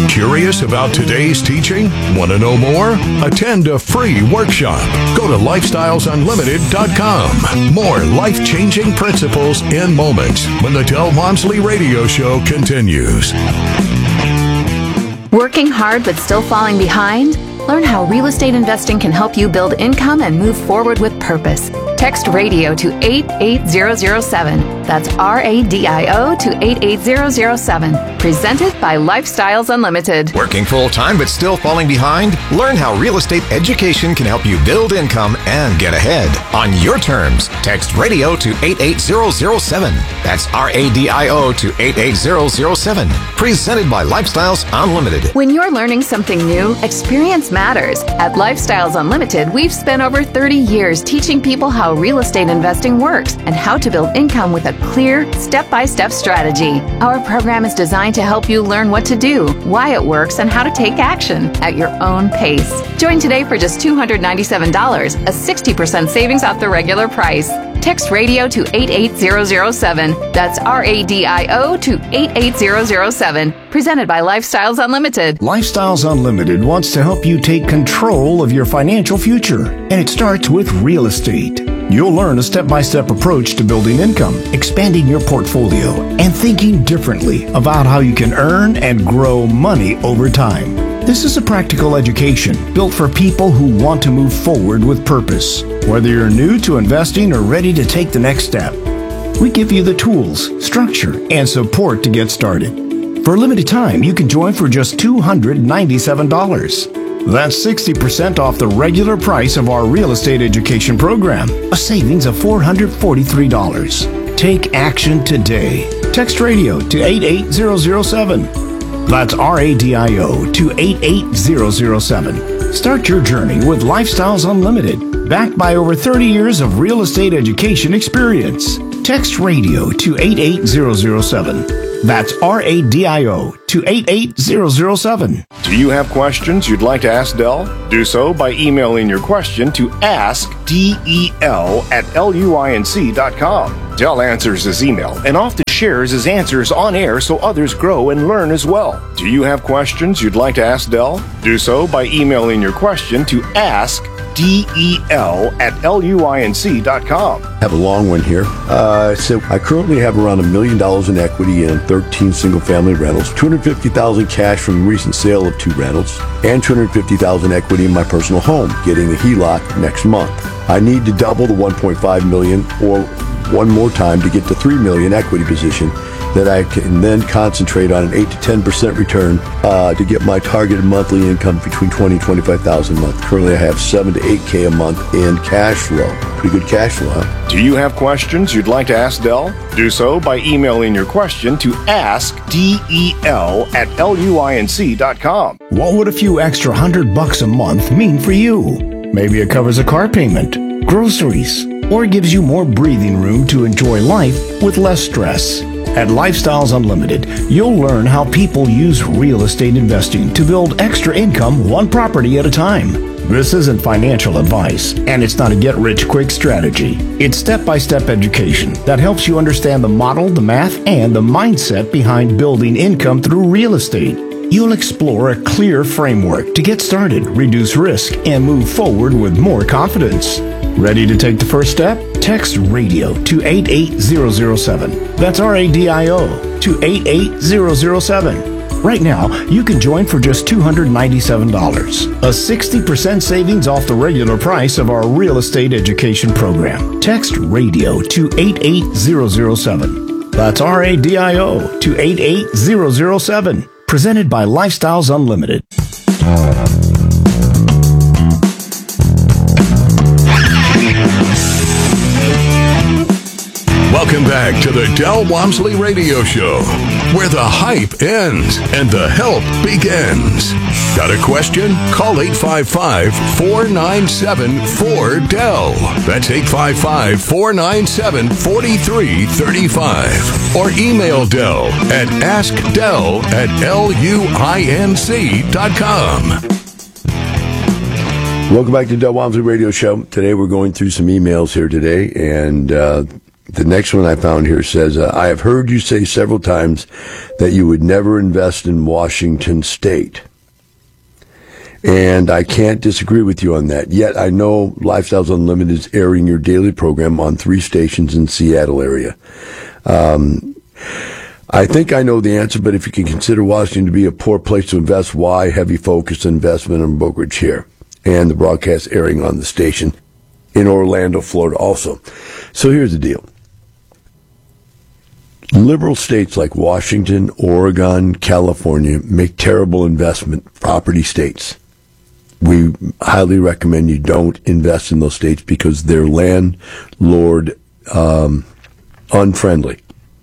Curious about today's teaching? Want to know more? Attend a free workshop. Go to lifestylesunlimited.com. More life-changing principles in moments when the Del Walmsley Radio Show continues. Working hard but still falling behind? Learn how real estate investing can help you build income and move forward with purpose. Text radio to 88007. That's RADIO to 88007. Presented by Lifestyles Unlimited. Working full-time but still falling behind? Learn how real estate education can help you build income and get ahead. On your terms, text radio to 88007. That's RADIO to 88007. Presented by Lifestyles Unlimited. When you're learning something new, experience matters. At Lifestyles Unlimited, we've spent over 30 years teaching people how real estate investing works and how to build income with a clear, step-by-step strategy. Our program is designed to help you learn what to do, why it works, and how to take action at your own pace. Join today for just $297, a 60% savings off the regular price. Text radio to 88007. That's RADIO to 88007. Presented by Lifestyles Unlimited. Lifestyles Unlimited wants to help you take control of your financial future, and it starts with real estate. You'll learn a step-by-step approach to building income, expanding your portfolio, and thinking differently about how you can earn and grow money over time. This is a practical education built for people who want to move forward with purpose. Whether you're new to investing or ready to take the next step, we give you the tools, structure, and support to get started. For a limited time, you can join for just $297. That's 60% off the regular price of our real estate education program, a savings of $443. Take action today. Text radio to 88007. That's RADIO to 88007. Start your journey with Lifestyles Unlimited, backed by over 30 years of real estate education experience. Text radio to 88007. That's RADIO to 88007. Do you have questions you'd like to ask Del? Do so by emailing your question to askdel@luinc.com. Del answers his email and often shares his answers on air so others grow and learn as well. Do you have questions you'd like to ask Del? Do so by emailing your question to askdel@luinc.com. Have a long one here. So I currently have around $1 million in equity in 13 single-family rentals, $250,000 cash from recent sale of 2 rentals, and $250,000 equity in my personal home, getting a HELOC next month. I need to double the $1.5 million or one more time to get to $3 million equity position that I can then concentrate on an 8 to 10% return to get my targeted monthly income between $20,000 and $25,000 a month. Currently, I have $7,000 to $8,000 a month in cash flow. Pretty good cash flow, huh? Do you have questions you'd like to ask Del? Do so by emailing your question to askdel@luinc.com. What would a few extra $100 a month mean for you? Maybe it covers a car payment, groceries, or gives you more breathing room to enjoy life with less stress. At Lifestyles Unlimited, you'll learn how people use real estate investing to build extra income one property at a time. This isn't financial advice, and it's not a get-rich-quick strategy. It's step-by-step education that helps you understand the model, the math, and the mindset behind building income through real estate. You'll explore a clear framework to get started, reduce risk, and move forward with more confidence. Ready to take the first step? Text radio to 88007. That's RADIO to 88007. Right now, you can join for just $297, a 60% savings off the regular price of our real estate education program. Text radio to 88007. That's RADIO to 88007. Presented by Lifestyles Unlimited. Welcome back to the Del Walmsley Radio Show, where the hype ends and the help begins. Got a question? Call 855-497-4DEL. That's 855-497-4335. Or email Del at askdel@luinc.com. Welcome back to Del Walmsley Radio Show. Today we're going through some emails here today, and The next one I found here says, I have heard you say several times that you would never invest in Washington State. And I can't disagree with you on that. Yet I know Lifestyles Unlimited is airing your daily program on 3 stations in Seattle area. I think I know the answer, but if you can consider Washington to be a poor place to invest, why heavy focus investment and brokerage here? And the broadcast airing on the station in Orlando, Florida also. So here's the deal. Liberal states like Washington, Oregon, California make terrible investment property states. We highly recommend you don't invest in those states because they're landlord unfriendly.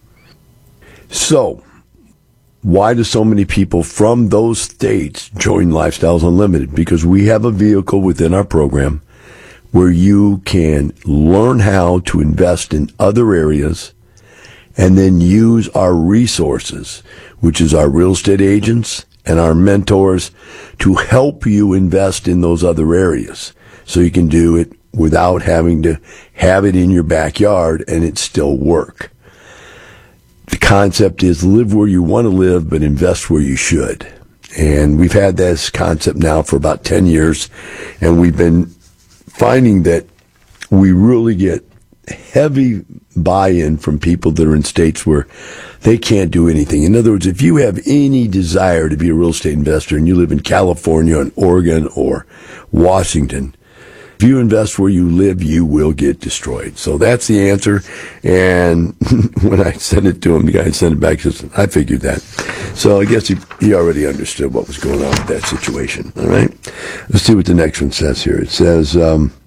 So, why do so many people from those states join Lifestyles Unlimited? Because we have a vehicle within our program where you can learn how to invest in other areas and then use our resources, which is our real estate agents and our mentors, to help you invest in those other areas. So you can do it without having to have it in your backyard and it still work. The concept is live where you want to live, but invest where you should. And we've had this concept now for about 10 years, and we've been finding that we really get heavy buy-in from people that are in states where they can't do anything. In other words, if you have any desire to be a real estate investor and you live in California and Oregon or Washington, if you invest where you live, you will get destroyed. So that's the answer. And when I sent it to him, the guy sent it back and says, I figured that. So I guess he already understood what was going on with that situation. All right? Let's see what the next one says here. It says,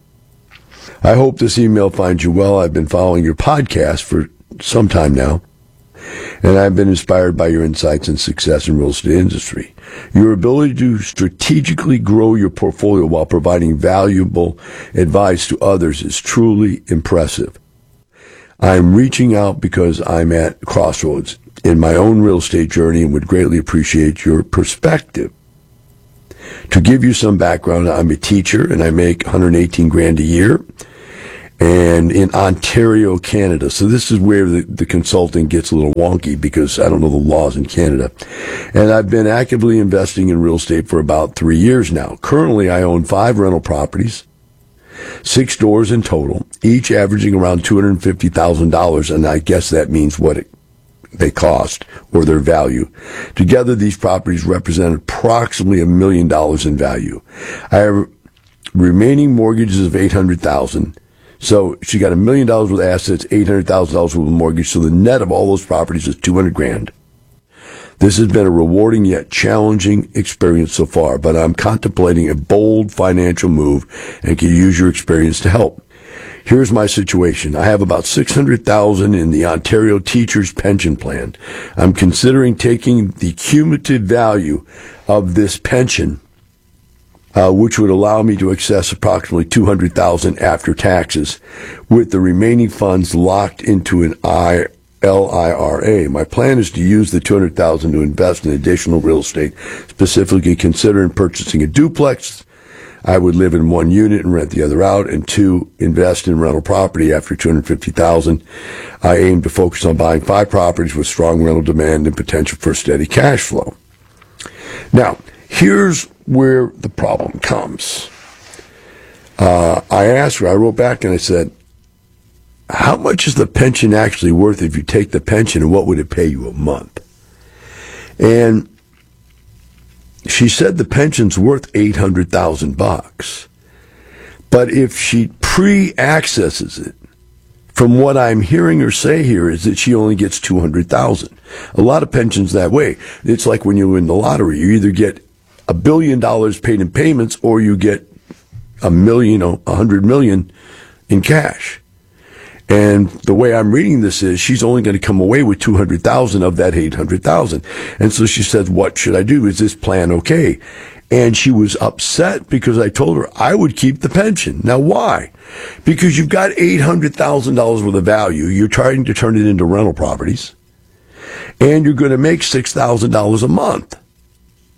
I hope this email finds you well. I've been following your podcast for some time now, and I've been inspired by your insights and success in the real estate industry. Your ability to strategically grow your portfolio while providing valuable advice to others is truly impressive. I'm reaching out because I'm at crossroads in my own real estate journey and would greatly appreciate your perspective. To give you some background, I'm a teacher and I make $118,000 a year, and in Ontario, Canada. So this is where the consulting gets a little wonky because I don't know the laws in Canada. And I've been actively investing in real estate for about 3 years now. Currently, I own 5 rental properties, 6 stores in total, each averaging around $250,000, and I guess that means what they cost or their value. Together, these properties represent approximately $1 million in value. I have remaining mortgages of $800,000. So she got $1 million with assets, $800,000 with a mortgage. So the net of all those properties is $200,000. This has been a rewarding yet challenging experience so far, but I'm contemplating a bold financial move and can use your experience to help. Here's my situation. I have about $600,000 in the Ontario Teachers Pension Plan. I'm considering taking the cumulative value of this pension, which would allow me to access approximately $200,000 after taxes, with the remaining funds locked into an LIRA. My plan is to use the $200,000 to invest in additional real estate, specifically considering purchasing a duplex. I would live in 1 unit and rent the other out, and 2, invest in rental property after $250,000. I aim to focus on buying 5 properties with strong rental demand and potential for steady cash flow. Now, here's where the problem comes. I asked her, I wrote back and I said, how much is the pension actually worth if you take the pension, and what would it pay you a month? And she said the pension's worth $800,000. But if she pre-accesses it, from what I'm hearing her say here is that she only gets $200,000. A lot of pensions that way. It's like when you win the lottery. You either get $1 billion paid in payments, or you get $100 million in cash. And the way I'm reading this is she's only going to come away with $200,000 of that $800,000. And so she said, what should I do? Is this plan okay? And she was upset because I told her I would keep the pension. Now, why? Because you've got $800,000 worth of value. You're trying to turn it into rental properties, and you're going to make $6,000 a month.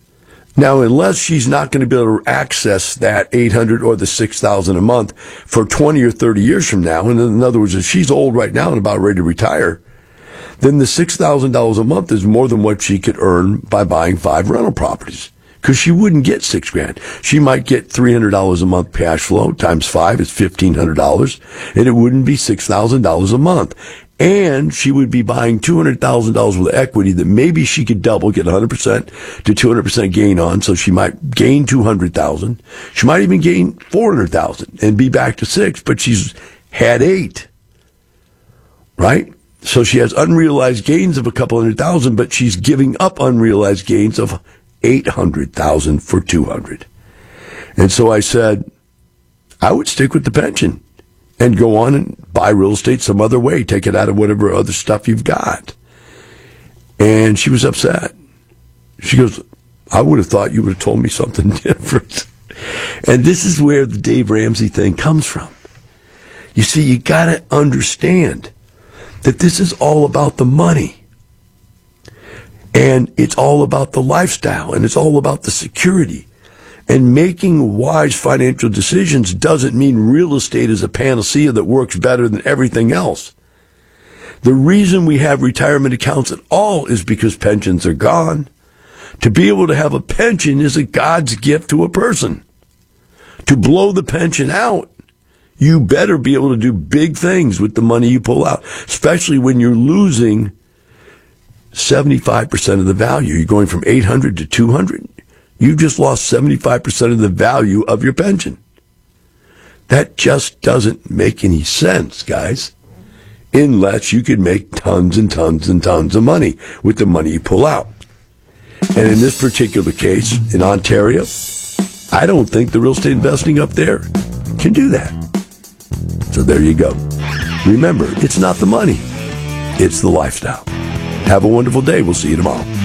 Now, unless she's not going to be able to access that $800 or the $6,000 a month for 20 or 30 years from now, and in other words, if she's old right now and about ready to retire, then the $6,000 a month is more than what she could earn by buying 5 rental properties. Because she wouldn't get $6,000. She might get $300 a month cash flow times 5 is $1,500, and it wouldn't be $6,000 a month. And she would be buying $200,000 worth of equity that maybe she could double, get 100% to 200% gain on. So she might gain $200,000. She might even gain $400,000 and be back to 6, but she's had 8, right? So she has unrealized gains of a couple $100,000, but she's giving up unrealized gains of $800,000 for $200,000. And so I said, I would stick with the pension and go on and buy real estate some other way, take it out of whatever other stuff you've got. And she was upset. She goes, I would have thought you would have told me something different. And this is where the Dave Ramsey thing comes from. You see, you got to understand that this is all about the money. And it's all about the lifestyle, and it's all about the security. And making wise financial decisions doesn't mean real estate is a panacea that works better than everything else. The reason we have retirement accounts at all is because pensions are gone. To be able to have a pension is a God's gift to a person. To blow the pension out, you better be able to do big things with the money you pull out, especially when you're losing 75% of the value. You're going from 800 to 200. You've just lost 75% of the value of your pension. That just doesn't make any sense, guys, unless you could make tons and tons and tons of money with the money you pull out. And in this particular case, in Ontario, I don't think the real estate investing up there can do that. So there you go. Remember, it's not the money, it's the lifestyle. Have a wonderful day. We'll see you tomorrow.